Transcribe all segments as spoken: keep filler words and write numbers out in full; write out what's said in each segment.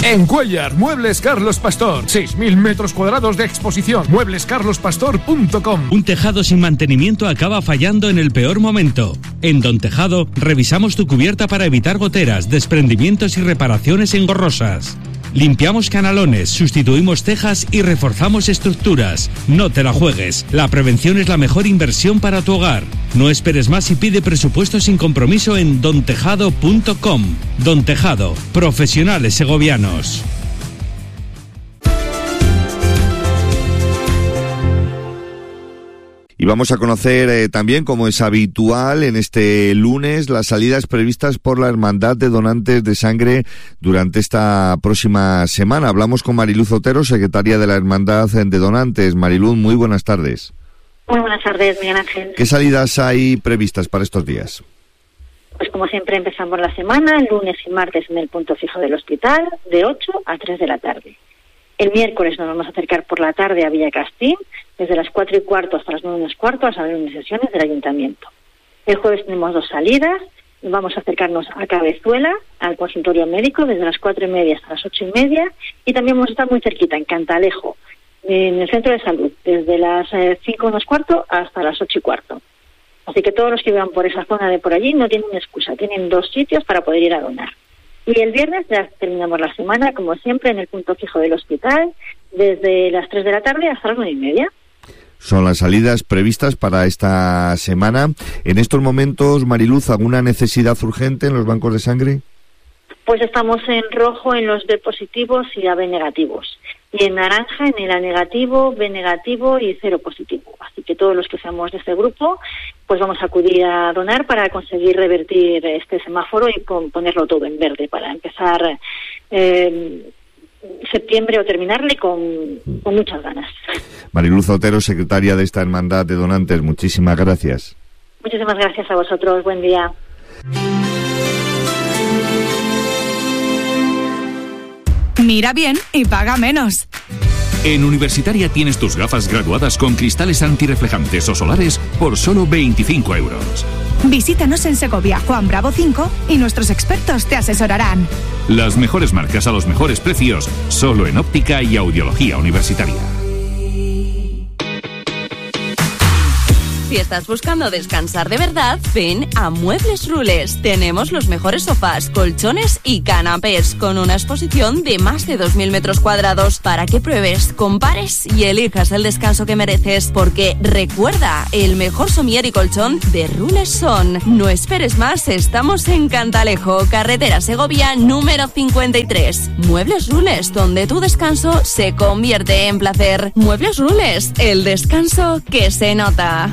En Cuéllar, Muebles Carlos Pastor. seis mil metros cuadrados de exposición. muebles carlos pastor punto com. Un tejado sin mantenimiento acaba fallando en el peor momento. En Don Tejado, revisamos tu cubierta para evitar goteras, desprendimientos y reparaciones engorrosas. Limpiamos canalones, sustituimos tejas y reforzamos estructuras. No te la juegues. La prevención es la mejor inversión para tu hogar. No esperes más y pide presupuesto sin compromiso en don tejado punto com. Don Tejado, profesionales segovianos. Y vamos a conocer eh, también, como es habitual en este lunes, las salidas previstas por la Hermandad de Donantes de Sangre durante esta próxima semana. Hablamos con Mariluz Otero, secretaria de la Hermandad de Donantes. Mariluz, muy buenas tardes. Muy buenas tardes, Miguel Ángel. ¿Qué salidas hay previstas para estos días? Pues como siempre empezamos la semana, lunes y martes en el punto fijo del hospital, de ocho a tres de la tarde. El miércoles nos vamos a acercar por la tarde a Villacastín, desde las cuatro y cuarto hasta las nueve menos cuarto, a salir de sesiones del Ayuntamiento. El jueves tenemos dos salidas, vamos a acercarnos a Cabezuela, al consultorio médico, desde las cuatro y media hasta las ocho y media, y también vamos a estar muy cerquita, en Cantalejo, en el centro de salud, desde las cinco menos cuarto hasta las ocho y cuarto. Así que todos los que vivan por esa zona de por allí no tienen excusa, tienen dos sitios para poder ir a donar. Y el viernes ya terminamos la semana, como siempre, en el punto fijo del hospital, desde las tres de la tarde hasta las nueve y media. Son las salidas previstas para esta semana. En estos momentos, Mariluz, ¿alguna necesidad urgente en los bancos de sangre? Pues estamos en rojo en los B positivos y A B negativos. Y en naranja en el A negativo, B negativo y cero positivo. Así que todos los que seamos de este grupo, pues vamos a acudir a donar para conseguir revertir este semáforo y ponerlo todo en verde para empezar eh, septiembre o terminarle con, con muchas ganas. Mariluz Otero, secretaria de esta Hermandad de Donantes, muchísimas gracias. Muchísimas gracias a vosotros. Buen día. Mira bien y paga menos. En Universitaria tienes tus gafas graduadas con cristales antirreflejantes o solares por solo veinticinco euros. Visítanos en Segovia, Juan Bravo cinco, y nuestros expertos te asesorarán. Las mejores marcas a los mejores precios, solo en óptica y audiología universitaria. Si estás buscando descansar de verdad, ven a Muebles Rules. Tenemos los mejores sofás, colchones y canapés, con una exposición de más de dos mil metros cuadrados para que pruebes, compares y elijas el descanso que mereces. Porque recuerda, el mejor somier y colchón de Rules son. No esperes más, estamos en Cantalejo, carretera Segovia número cincuenta y tres. Muebles Rules, donde tu descanso se convierte en placer. Muebles Rules, el descanso que se nota.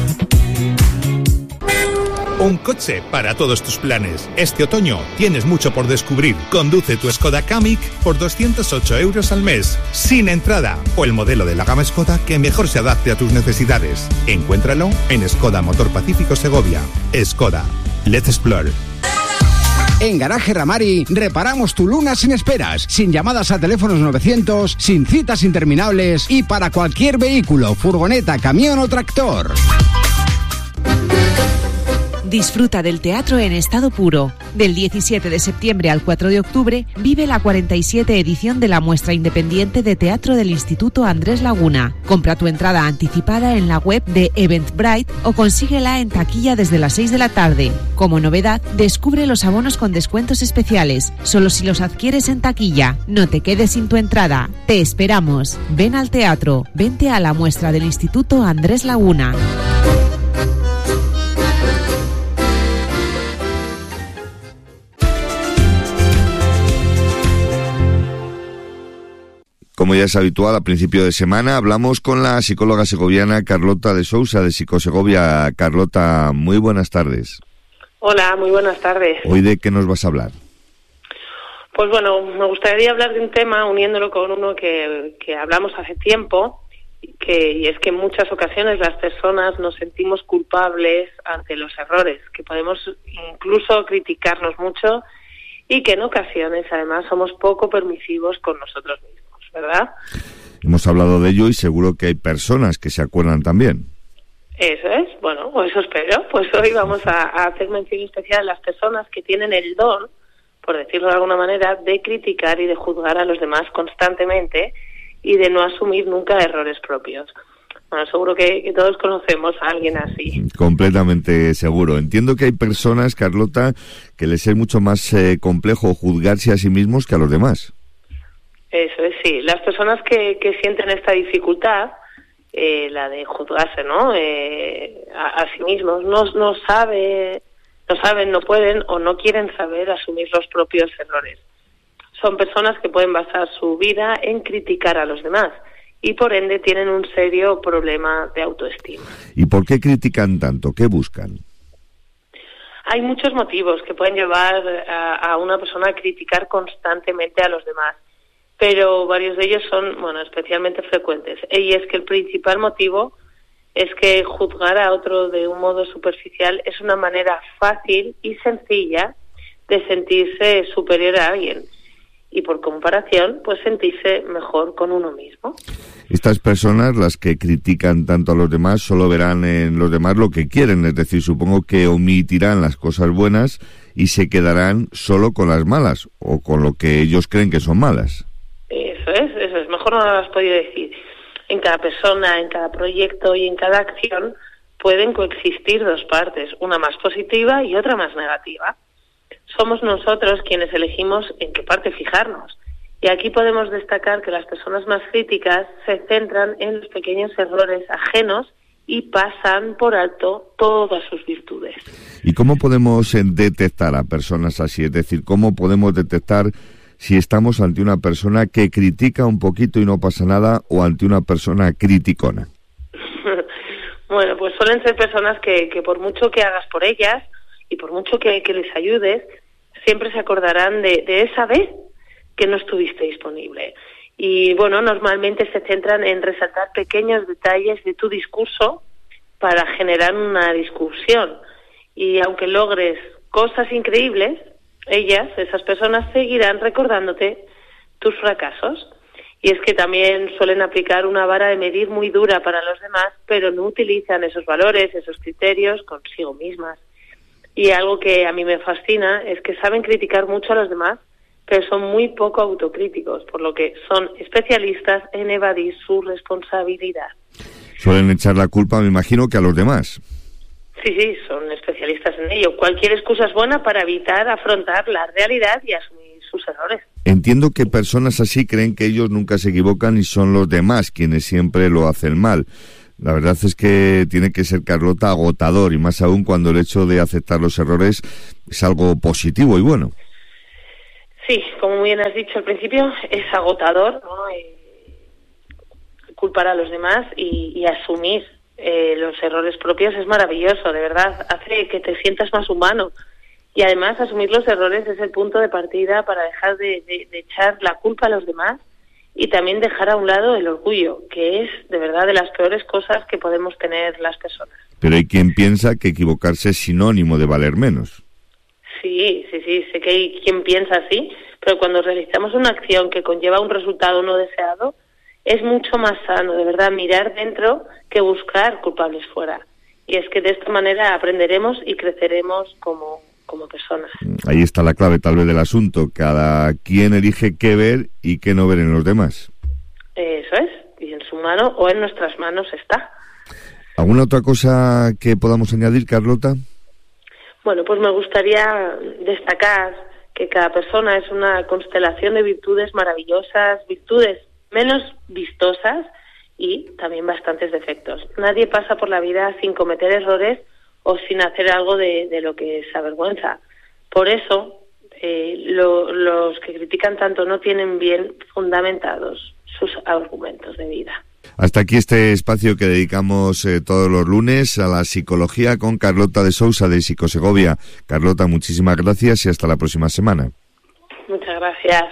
Un coche para todos tus planes. Este otoño tienes mucho por descubrir. Conduce tu Skoda Kamiq por doscientos ocho euros al mes, sin entrada, o el modelo de la gama Skoda que mejor se adapte a tus necesidades. Encuéntralo en Skoda Motor Pacífico Segovia. Skoda. Let's explore. En Garaje Ramari reparamos tu Luna sin esperas, sin llamadas a teléfonos novecientos, sin citas interminables y para cualquier vehículo, furgoneta, camión o tractor. Disfruta del teatro en estado puro. Del diecisiete de septiembre al cuatro de octubre vive la cuarenta y siete edición de la muestra independiente de teatro del Instituto Andrés Laguna. Compra tu entrada anticipada en la web de Eventbrite o consíguela en taquilla desde las seis de la tarde. Como novedad, descubre los abonos con descuentos especiales, solo si los adquieres en taquilla. No te quedes sin tu entrada. Te esperamos. Ven al teatro. Vente a la muestra del Instituto Andrés Laguna. Como ya es habitual, a principio de semana hablamos con la psicóloga segoviana Carlota de Sousa, de Psicosegovia. Carlota, muy buenas tardes. Hola, muy buenas tardes. ¿Hoy de qué nos vas a hablar? Pues bueno, me gustaría hablar de un tema uniéndolo con uno que, que hablamos hace tiempo, que, y es que en muchas ocasiones las personas nos sentimos culpables ante los errores, que podemos incluso criticarnos mucho y que en ocasiones además somos poco permisivos con nosotros mismos, ¿verdad? Hemos hablado de ello y seguro que hay personas que se acuerdan también. Eso es, bueno, pues eso espero. Pues hoy vamos a, a hacer mención especial a las personas que tienen el don por decirlo de alguna manera, de criticar y de juzgar a los demás constantemente y de no asumir nunca errores propios. Bueno, seguro que, que todos conocemos a alguien así. Completamente seguro. Entiendo que hay personas, Carlota, que les es mucho más eh, complejo juzgarse a sí mismos que a los demás. Eso es, sí. Las personas que, que sienten esta dificultad, eh, la de juzgarse, ¿no? Eh, a, a sí mismos, no, no sabe, no saben, no pueden o no quieren saber asumir los propios errores. Son personas que pueden basar su vida en criticar a los demás y por ende tienen un serio problema de autoestima. ¿Y por qué critican tanto? ¿Qué buscan? Hay muchos motivos que pueden llevar a, a una persona a criticar constantemente a los demás, pero varios de ellos son, bueno, especialmente frecuentes. Y es que el principal motivo es que juzgar a otro de un modo superficial es una manera fácil y sencilla de sentirse superior a alguien. Y por comparación, pues sentirse mejor con uno mismo. Estas personas, las que critican tanto a los demás, solo verán en los demás lo que quieren, es decir, supongo que omitirán las cosas buenas y se quedarán solo con las malas, o con lo que ellos creen que son malas. Eso es, eso es, mejor no lo has podido decir. En cada persona, en cada proyecto y en cada acción pueden coexistir dos partes, una más positiva y otra más negativa. Somos nosotros quienes elegimos en qué parte fijarnos. Y aquí podemos destacar que las personas más críticas se centran en los pequeños errores ajenos y pasan por alto todas sus virtudes. ¿Y cómo podemos detectar a personas así? Es decir, ¿cómo podemos detectar si estamos ante una persona que critica un poquito y no pasa nada o ante una persona criticona? Bueno, pues suelen ser personas que, que por mucho que hagas por ellas y por mucho que, que les ayudes, siempre se acordarán de, de esa vez que no estuviste disponible. Y bueno, normalmente se centran en resaltar pequeños detalles de tu discurso para generar una discusión. Y aunque logres cosas increíbles, ellas, esas personas, seguirán recordándote tus fracasos. Y es que también suelen aplicar una vara de medir muy dura para los demás, pero no utilizan esos valores, esos criterios consigo mismas. Y algo que a mí me fascina es que saben criticar mucho a los demás, pero son muy poco autocríticos, por lo que son especialistas en evadir su responsabilidad. Suelen echar la culpa, me imagino, que a los demás. Sí, sí, son especialistas en ello. Cualquier excusa es buena para evitar afrontar la realidad y asumir sus errores. Entiendo que personas así creen que ellos nunca se equivocan y son los demás quienes siempre lo hacen mal. La verdad es que tiene que ser, Carlota, agotador, y más aún cuando el hecho de aceptar los errores es algo positivo y bueno. Sí, como muy bien has dicho al principio, es agotador, ¿no? Eh, culpar a los demás y, y asumir eh, los errores propios es maravilloso, de verdad, hace que te sientas más humano. Y además asumir los errores es el punto de partida para dejar de, de, de echar la culpa a los demás y también dejar a un lado el orgullo, que es de verdad de las peores cosas que podemos tener las personas. Pero hay quien piensa que equivocarse es sinónimo de valer menos. Sí, sí, sí, sé que hay quien piensa así, pero cuando realizamos una acción que conlleva un resultado no deseado, es mucho más sano, de verdad, mirar dentro que buscar culpables fuera. Y es que de esta manera aprenderemos y creceremos como, como personas. Ahí está la clave tal vez del asunto. Cada quien elige qué ver y qué no ver en los demás. Eso es, y en su mano o en nuestras manos está. ¿Alguna otra cosa que podamos añadir, Carlota? Bueno, pues me gustaría destacar que cada persona es una constelación de virtudes maravillosas, virtudes menos vistosas y también bastantes defectos. Nadie pasa por la vida sin cometer errores o sin hacer algo de, de lo que se avergüenza. Por eso, eh, lo, los que critican tanto no tienen bien fundamentados sus argumentos de vida. Hasta aquí este espacio que dedicamos eh, todos los lunes a la psicología con Carlota de Sousa de Psicosegovia. Carlota, muchísimas gracias y hasta la próxima semana. Muchas gracias.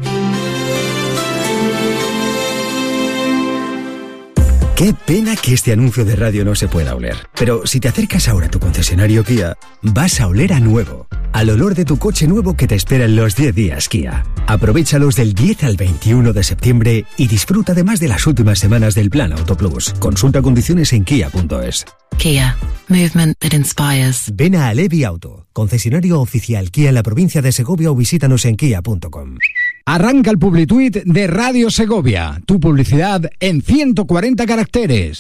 Qué pena que este anuncio de radio no se pueda oler. Pero si te acercas ahora a tu concesionario Kia, vas a oler a nuevo. Al olor de tu coche nuevo que te espera en los diez días Kia. Aprovéchalos del diez al veintiuno de septiembre y disfruta además de las últimas semanas del Plan Auto Plus. Consulta condiciones en kia punto es. Kia. Movement that inspires. Ven a Alevi Auto, concesionario oficial Kia en la provincia de Segovia, o visítanos en kia punto com. Arranca el Publituit de Radio Segovia. Tu publicidad en ciento cuarenta caracteres.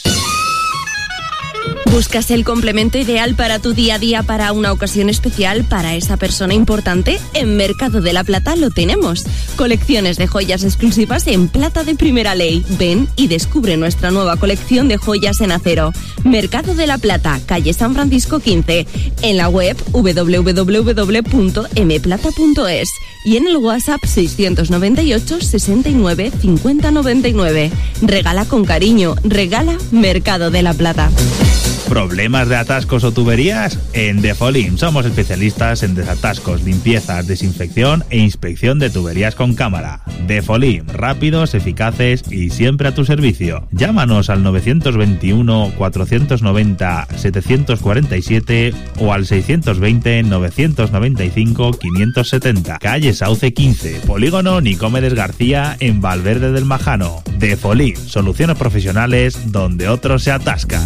¿Buscas el complemento ideal para tu día a día, para una ocasión especial, para esa persona importante? En Mercado de la Plata lo tenemos. Colecciones de joyas exclusivas en plata de primera ley. Ven y descubre nuestra nueva colección de joyas en acero. Mercado de la Plata, calle San Francisco quince. En la web doble u doble u doble u punto eme plata punto es y en el WhatsApp seiscientos noventa y ocho, sesenta y nueve, cincuenta noventa y nueve. Regala con cariño. Regala Mercado de la Plata. ¿Problemas de atascos o tuberías? En Defolim somos especialistas en desatascos, limpiezas, desinfección e inspección de tuberías con cámara. Defolim, rápidos, eficaces y siempre a tu servicio. Llámanos al novecientos veintiuno, cuatrocientos noventa, setecientos cuarenta y siete o al seiscientos veinte, novecientos noventa y cinco, quinientos setenta. Calle Sauce quince, Polígono Nicomedes García, en Valverde del Majano. Defolim, soluciones profesionales donde otros se atascan.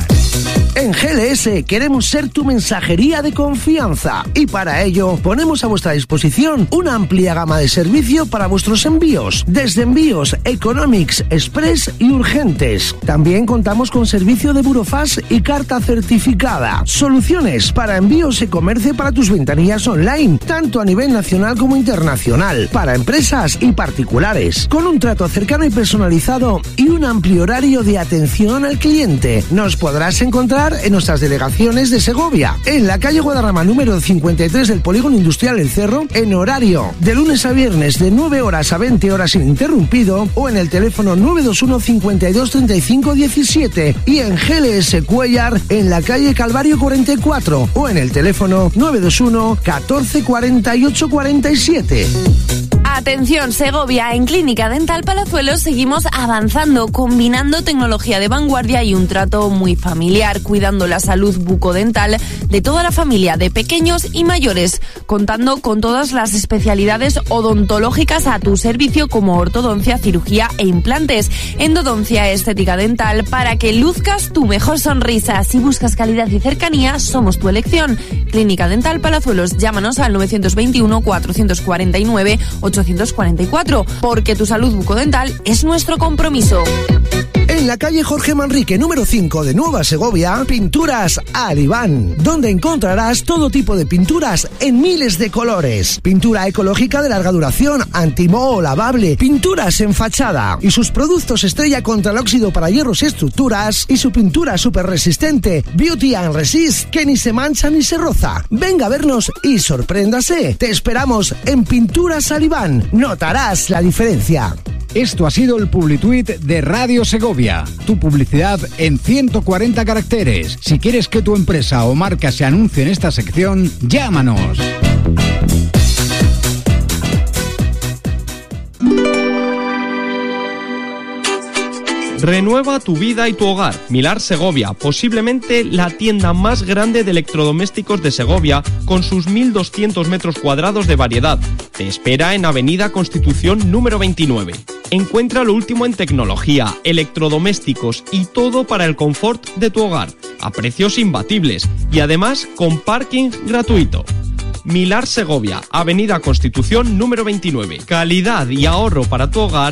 En G L S queremos ser tu mensajería de confianza y para ello ponemos a vuestra disposición una amplia gama de servicio para vuestros envíos, desde envíos Economics, Express y urgentes. También contamos con servicio de burofax y carta certificada. Soluciones para envíos y comercio para tus ventanillas online, tanto a nivel nacional como internacional, para empresas y particulares, con un trato cercano y personalizado y un amplio horario de atención al cliente. Nos podrás encontrar en nuestras delegaciones de Segovia, en la calle Guadarrama número cincuenta y tres del Polígono Industrial El Cerro, en horario de lunes a viernes de nueve horas a veinte horas ininterrumpido, o en el teléfono nueve dos uno, cincuenta y dos, treinta y cinco, diecisiete, y en G L S Cuellar en la calle Calvario cuarenta y cuatro, o en el teléfono nueve dos uno, catorce, cuarenta y ocho, cuarenta y siete. Atención Segovia, en Clínica Dental Palazuelos seguimos avanzando, combinando tecnología de vanguardia y un trato muy familiar, cuidando la salud bucodental de toda la familia, de pequeños y mayores, contando con todas las especialidades odontológicas a tu servicio, como ortodoncia, cirugía e implantes, endodoncia, estética dental, para que luzcas tu mejor sonrisa. Si buscas calidad y cercanía, somos tu elección. Clínica Dental Palazuelos, llámanos al novecientos veintiuno, cuatrocientos cuarenta y nueve, ochocientos cuarenta y cuatro, porque tu salud bucodental es nuestro compromiso. En la calle Jorge Manrique número cinco de Nueva Segovia, Pinturas Alibán, donde encontrarás todo tipo de pinturas en miles de colores. Pintura ecológica de larga duración, antimoho, lavable, pinturas en fachada y sus productos estrella contra el óxido para hierros y estructuras, y su pintura súper resistente Beauty and Resist, que ni se mancha ni se roza. Venga a vernos y sorpréndase. Te esperamos en Pinturas Alibán. Notarás la diferencia. Esto ha sido el Publituit de Radio Segovia. Tu publicidad en ciento cuarenta caracteres. Si quieres que tu empresa o marca se anuncie en esta sección, llámanos. Renueva tu vida y tu hogar. Milar Segovia, posiblemente la tienda más grande de electrodomésticos de Segovia, con sus mil doscientos metros cuadrados de variedad. Te espera en Avenida Constitución número veintinueve. Encuentra lo último en tecnología, electrodomésticos y todo para el confort de tu hogar, a precios imbatibles y además con parking gratuito. Milar Segovia, Avenida Constitución número veintinueve. Calidad y ahorro para tu hogar